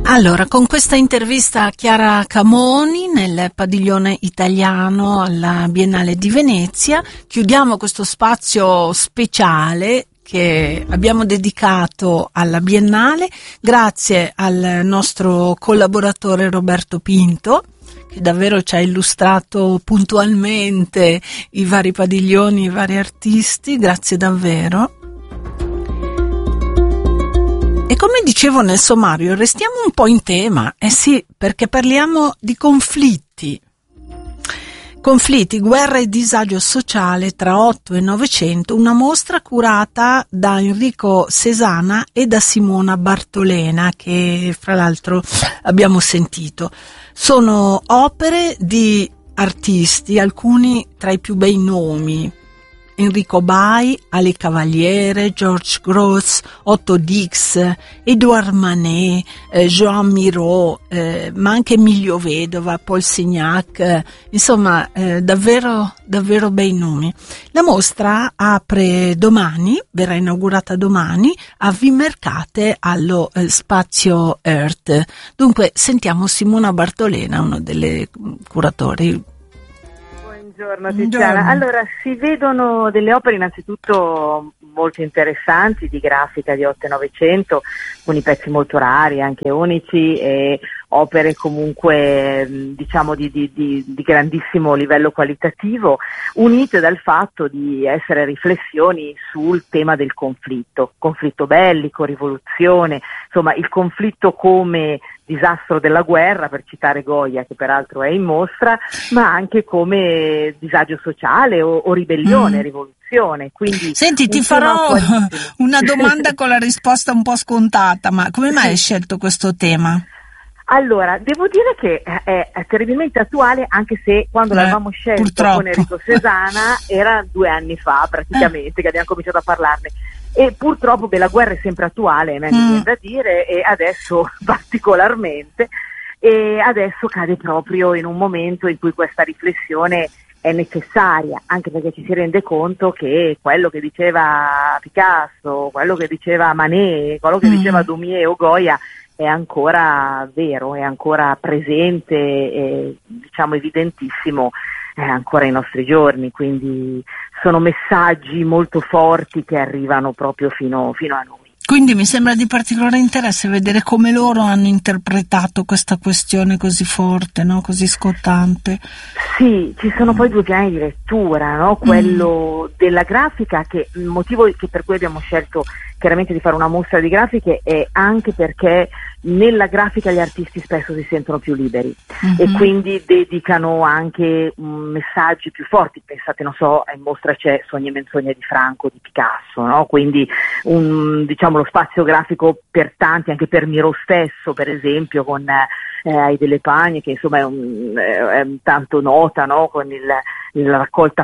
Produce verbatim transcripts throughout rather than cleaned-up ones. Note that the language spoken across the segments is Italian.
Allora, con questa intervista a Chiara Camoni nel padiglione italiano alla Biennale di Venezia chiudiamo questo spazio speciale che abbiamo dedicato alla Biennale grazie al nostro collaboratore Roberto Pinto, che davvero ci ha illustrato puntualmente i vari padiglioni, i vari artisti. Grazie davvero. E come dicevo nel sommario, restiamo un po' in tema, eh sì, perché parliamo di conflitti. Conflitti, guerra e disagio sociale tra Otto e Novecento, una mostra curata da Enrico Cesana e da Simona Bartolena, che fra l'altro abbiamo sentito. Sono opere di artisti, alcuni tra i più bei nomi: Enrico Bai, Ale Cavaliere, George Grosz, Otto Dix, Edouard Manet, eh, Joan Miró, eh, ma anche Emilio Vedova, Paul Signac, eh, insomma eh, davvero, davvero bei nomi. La mostra apre domani, verrà inaugurata domani a Vimercate allo eh, Spazio Earth. Dunque sentiamo Simona Bartolena, uno delle curatori. Buongiorno Tiziana. Allora, si vedono delle opere innanzitutto molto interessanti di grafica di Otto e Novecento, con i pezzi molto rari, anche unici, e opere comunque diciamo di, di, di, di grandissimo livello qualitativo, unite dal fatto di essere riflessioni sul tema del conflitto, conflitto bellico, rivoluzione, insomma il conflitto come disastro della guerra, per citare Goya, che peraltro è in mostra, ma anche come disagio sociale o, o ribellione, mm. rivoluzione. Quindi senti, ti farò una domanda con la risposta un po' scontata, ma come mai hai scelto questo tema? Allora, devo dire che è, è terribilmente attuale, anche se quando eh, l'avevamo scelto purtroppo. con Enrico Cesana era due anni fa praticamente eh. che abbiamo cominciato a parlarne. E purtroppo beh, la guerra è sempre attuale, mi mm. viene da dire, e adesso particolarmente, e adesso cade proprio in un momento in cui questa riflessione è necessaria, anche perché ci si rende conto che quello che diceva Picasso, quello che diceva Manet, quello che mm. diceva Daumier o Goya è ancora vero, è ancora presente, è, diciamo evidentissimo, è ancora ai nostri giorni, quindi sono messaggi molto forti che arrivano proprio fino, fino a noi. Quindi mi sembra di particolare interesse vedere come loro hanno interpretato questa questione così forte, no? Così scottante. Sì, ci sono poi due piani di lettura, no? Quello mm. della grafica, che il motivo che per cui abbiamo scelto chiaramente di fare una mostra di grafiche è anche perché nella grafica gli artisti spesso si sentono più liberi mm-hmm. e quindi dedicano anche um, messaggi più forti. Pensate, non so, in mostra c'è Sogni e menzogne di Franco, di Picasso, no? Quindi un, diciamo lo spazio grafico per tanti, anche per Miró stesso per esempio, con eh, Ai delle Pagne, che insomma è, un, è un tanto nota, no? Con il la raccolta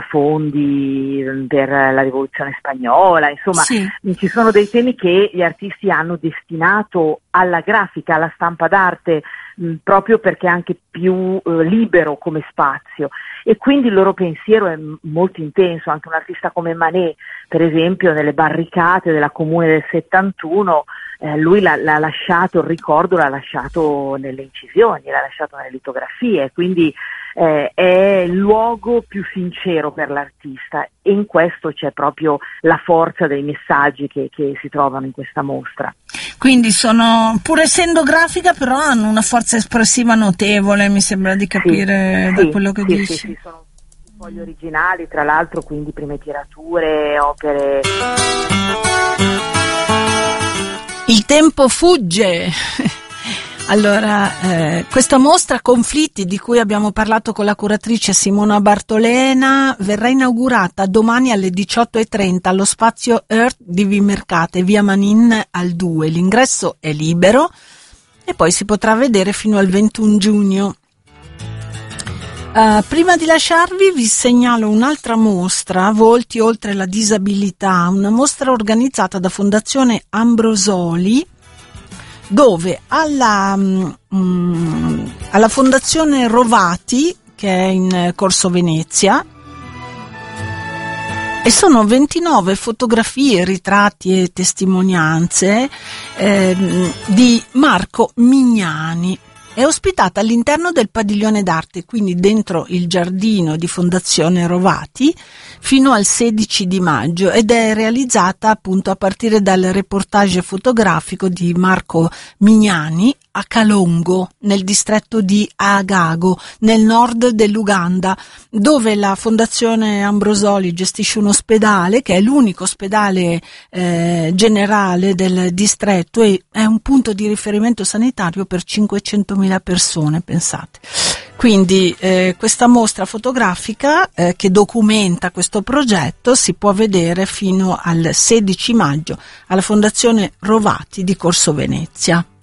fondi per la rivoluzione spagnola, insomma sì. ci sono dei temi che gli artisti hanno destinato alla grafica, alla stampa d'arte, mh, proprio perché è anche più eh, libero come spazio, e quindi il loro pensiero è m- molto intenso. Anche un artista come Manet, per esempio, nelle barricate della Comune del settantuno, eh, lui l'ha, l'ha lasciato, il ricordo l'ha lasciato nelle incisioni, l'ha lasciato nelle litografie, quindi Eh, è il luogo più sincero per l'artista, e in questo c'è proprio la forza dei messaggi che, che si trovano in questa mostra. Quindi sono, pur essendo grafica, però hanno una forza espressiva notevole, mi sembra di capire sì, da sì, quello che sì, dici. Sì, sì, sono fogli originali, tra l'altro, quindi prime tirature, opere. Il tempo fugge. Allora, eh, questa mostra Conflitti, di cui abbiamo parlato con la curatrice Simona Bartolena, verrà inaugurata domani alle diciotto e trenta allo Spazio Earth di Vimercate, via Manin al due. L'ingresso è libero e poi si potrà vedere fino al ventuno giugno. Uh, prima di lasciarvi vi segnalo un'altra mostra, Volti oltre la disabilità, una mostra organizzata da Fondazione Ambrosoli, dove alla, um, alla Fondazione Rovati, che è in Corso Venezia, E sono ventinove fotografie, ritratti e testimonianze eh, di Marco Mignani. È ospitata all'interno del padiglione d'arte, quindi dentro il giardino di Fondazione Rovati, fino al sedici di maggio, ed è realizzata appunto a partire dal reportage fotografico di Marco Mignani a Kalongo, nel distretto di Agago, nel nord dell'Uganda, dove la Fondazione Ambrosoli gestisce un ospedale che è l'unico ospedale eh, generale del distretto e è un punto di riferimento sanitario per cinquecentomila persone, pensate. Quindi eh, questa mostra fotografica eh, che documenta questo progetto si può vedere fino al sedici maggio alla Fondazione Rovati di Corso Venezia.